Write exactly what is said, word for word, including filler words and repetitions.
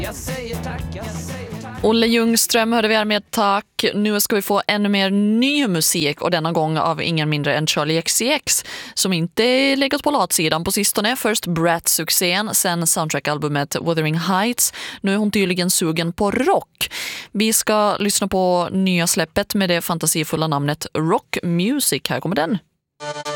Jag säger tack, jag säger tack. Olle Ljungström hörde vi här med tack. Nu ska vi få ännu mer ny musik och denna gång av ingen mindre än Charlie X C X som inte legat på latsidan på sistone. Först Brat-succén, sen soundtrack-albumet Wuthering Heights. Nu är hon tydligen sugen på rock. Vi ska lyssna på nya släppet med det fantasifulla namnet Rock Music. Här kommer den.